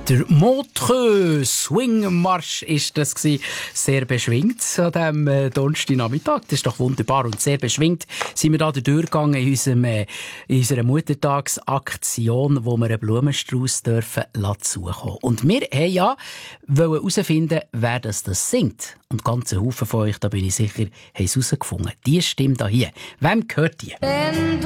Der Montreux Swingmarsch ist das gewesen. Sehr beschwingt an diesem Donnerstagnachmittag. Das ist doch wunderbar. Und sehr beschwingt sind wir da durchgegangen in unserer Muttertagsaktion, wo wir einen Blumenstrauß dürfen zukommen. Und wir wollten ja herausfinden, wer das singt. Und ganz ein Haufen von euch, da bin ich sicher, haben es herausgefunden. Die Stimme da hier. Wem gehört die?